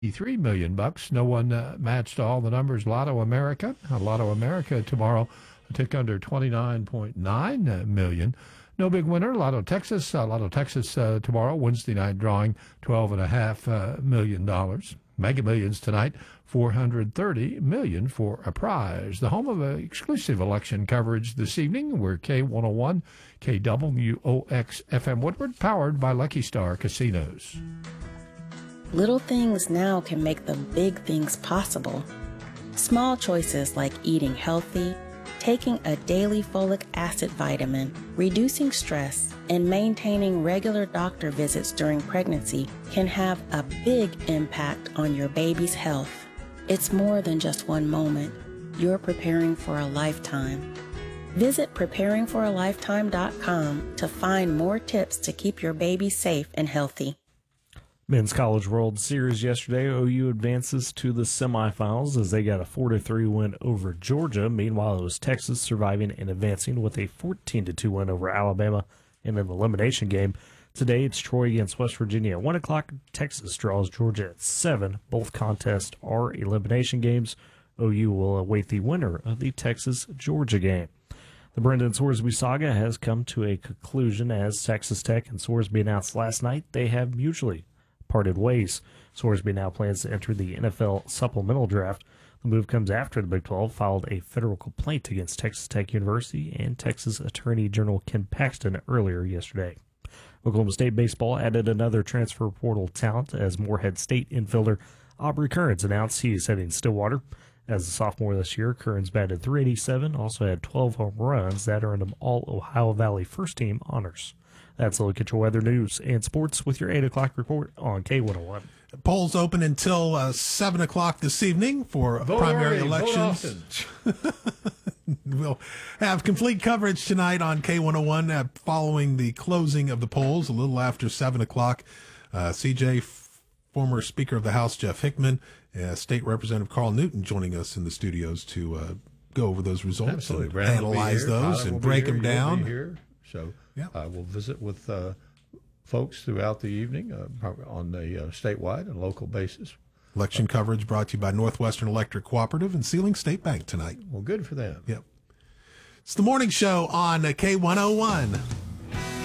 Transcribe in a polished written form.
$3 million. No one matched all the numbers. Lotto America tomorrow, a tick under 29.9 million. No big winner. Lotto Texas tomorrow, Wednesday night drawing $12.5 million. Mega Millions tonight, $430 million for a prize. The home of exclusive election coverage this evening. We're K101, KWOX FM Woodward, powered by Lucky Star Casinos. Little things now can make the big things possible. Small choices like eating healthy, taking a daily folic acid vitamin, reducing stress, and maintaining regular doctor visits during pregnancy can have a big impact on your baby's health. It's more than just one moment. You're preparing for a lifetime. Visit preparingforalifetime.com to find more tips to keep your baby safe and healthy. Men's College World Series yesterday, OU advances to the semifinals as they got a 4-3 win over Georgia. Meanwhile, it was Texas surviving and advancing with a 14-2 win over Alabama in an elimination game. Today, it's Troy against West Virginia at 1 o'clock. Texas draws Georgia at 7. Both contests are elimination games. OU will await the winner of the Texas-Georgia game. The Brendan Sorsby saga has come to a conclusion as Texas Tech and Sorsby announced last night they have mutually parted ways. Sorsby now plans to enter the NFL supplemental draft. The move comes after the Big 12 filed a federal complaint against Texas Tech University and Texas Attorney General Ken Paxton earlier yesterday. Oklahoma State baseball added another transfer portal talent as Morehead State infielder Aubrey Kearns announced he is heading Stillwater. As a sophomore this year, Kearns batted .387, also had 12 home runs that earned him all Ohio Valley first team honors. That's a look at your weather, news, and sports with your 8 o'clock report on K101. Polls open until 7 o'clock this evening for primary elections. We'll have complete coverage tonight on K101 following the closing of the polls a little after 7 o'clock. CJ, former Speaker of the House Jeff Hickman, State Representative Carl Newton joining us in the studios to go over those results. Absolutely. And analyze those and break them down. So we'll visit with folks throughout the evening on a statewide and local basis. Election coverage brought to you by Northwestern Electric Cooperative and Sealing State Bank tonight. Well, good for them. Yep. It's the morning show on K101.